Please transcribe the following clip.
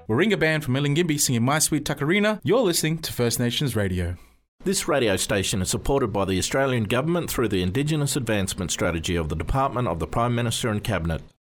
Warringah Band from Milingimbi singing My Sweet Takarina. You're listening to First Nations Radio. This radio station is supported by the Australian Government through the Indigenous Advancement Strategy of the Department of the Prime Minister and Cabinet.